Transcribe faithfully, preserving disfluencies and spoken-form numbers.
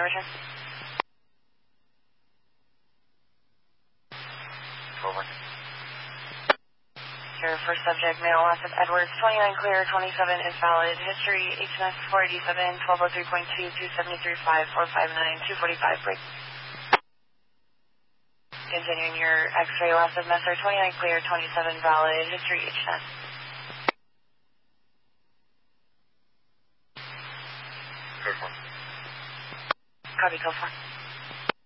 a return. Over. Your first subject, male, last of Edwards, twenty-nine clear, twenty-seven is valid. History, H M S four eighty-seven, twelve oh three point two, two seventy-three five, four five nine, two forty-five, break. Continuing your X-ray, last of Messer, twenty-nine clear, twenty-seven valid. History, H M S. Code four. Copy, code four.